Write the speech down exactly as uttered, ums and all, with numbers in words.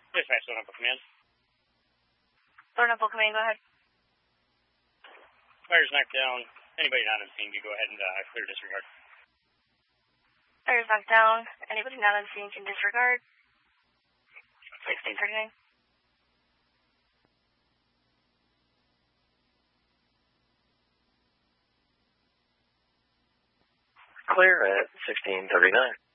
Dispatch, Thornapple Command. Thornapple Command, go ahead. Fire's knocked down. Anybody not on scene, you go ahead and uh, clear disregard. Fire's knocked down. Anybody not on scene can disregard. sixteen thirty-nine. Clear at sixteen thirty-nine.